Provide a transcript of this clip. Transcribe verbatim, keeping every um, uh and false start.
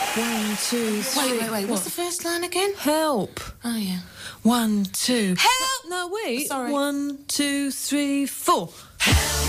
One, two, three. Wait, wait, wait. What's the first line again? Help. Oh, yeah. One, two. Help! No, wait. Sorry. One, two, three, four.